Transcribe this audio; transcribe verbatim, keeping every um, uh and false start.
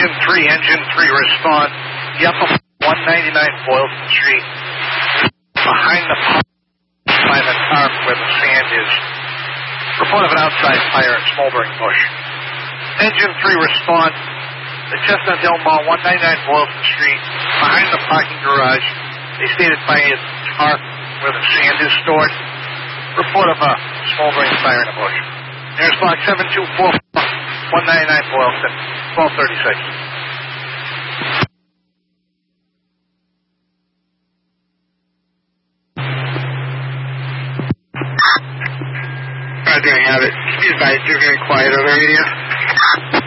Engine three, engine three, respond. The upper one ninety-nine Boylston Street, behind the by the tarp where the sand is. Report of an outside fire at Smoldering Bush. Engine three, respond. The Chestnut Hill Mall, one ninety-nine Boylston Street, behind the parking garage. They stated by a tarp where the sand is stored. Report of a smoldering fire in the bush. Nearest block seven two four, one ninety-nine Boylston, twelve thirty-six. Right there you have it. Be advised, you're very quiet over the radio.